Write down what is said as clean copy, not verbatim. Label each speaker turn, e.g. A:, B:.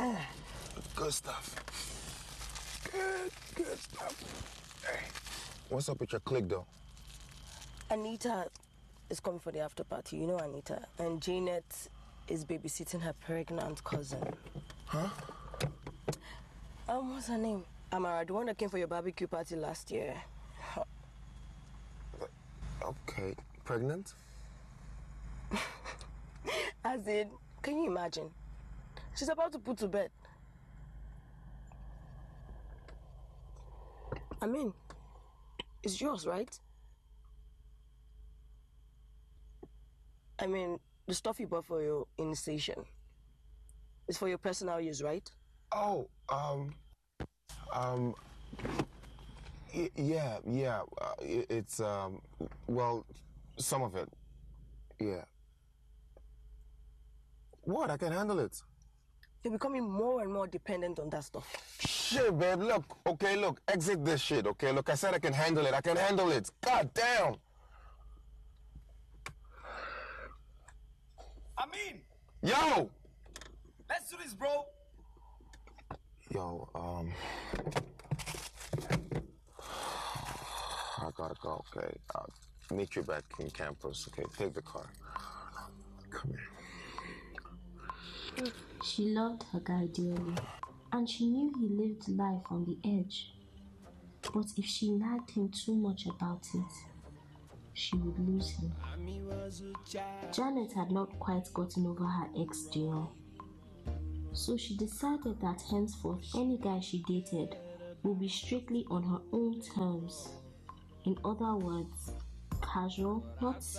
A: Good stuff. Good stuff. Hey, what's up with your clique, though?
B: Anita is coming for the after party. You know Anita. And Janet is babysitting her pregnant cousin.
A: Huh?
B: What's her name? Amara, the one that came for your barbecue party last year.
A: Okay. Pregnant?
B: As in, can you imagine? She's about to put to bed. I mean, it's yours, right? I mean, the stuff you bought for your initiation. It's for your personal use, right?
A: Oh, yeah. It's, well, some of it. Yeah. What? I can handle it.
B: You're becoming more and more dependent on that stuff.
A: Shit, babe, look, exit this shit, okay? Look, I said I can handle it, God damn!
C: Amin!
A: Yo!
C: Let's do this, bro!
A: Yo, I gotta go, okay? I'll meet you back in campus, okay? Take the car. Come here.
D: She loved her guy dearly, and she knew he lived life on the edge. But if she nagged him too much about it, she would lose him. Janet had not quite gotten over her ex Jill, so she decided that henceforth any guy she dated would be strictly on her own terms. In other words, casual, not